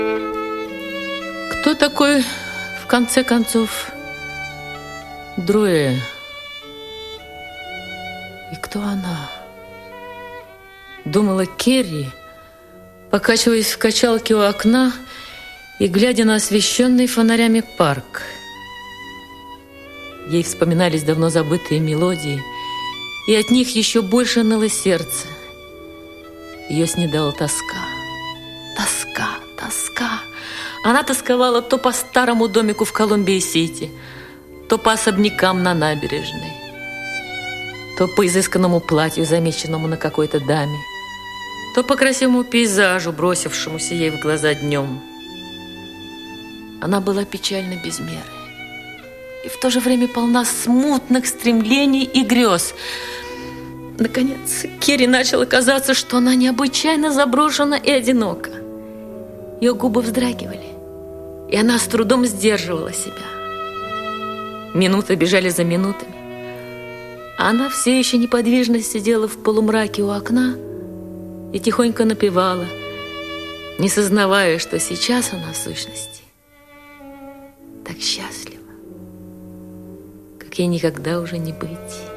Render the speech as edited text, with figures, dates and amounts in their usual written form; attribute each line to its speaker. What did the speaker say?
Speaker 1: Кто такой, в конце концов, Друэ? И кто она? Думала Керри, покачиваясь в качалке у окна и глядя на освещенный фонарями парк. Ей вспоминались давно забытые мелодии, и от них еще больше ныло сердце. Ее снедала тоска. Тоска, тоска. Она тосковала то по старому домику в Колумбии-Сити, то по особнякам на набережной, то по изысканному платью, замеченному на какой-то даме, то по красивому пейзажу, бросившемуся ей в глаза днем. Она была печальна без меры и в то же время полна смутных стремлений и грез. Наконец, Керри начало казаться, что она необычайно заброшена и одинока. Ее губы вздрагивали, и она с трудом сдерживала себя. Минуты бежали за минутами, а она все еще неподвижно сидела в полумраке у окна и тихонько напевала, не сознавая, что сейчас она в сущности так счастлива, как ей никогда уже не быть.